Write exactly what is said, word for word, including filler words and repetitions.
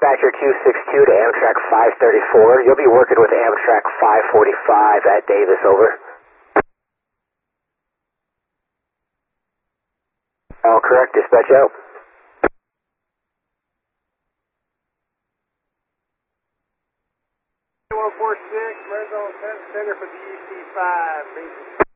dispatcher Q six two to Amtrak five thirty-four. You'll be working with Amtrak five forty-five at Davis, over. All correct, dispatch out. one four six, Red Zone Center for the E C five.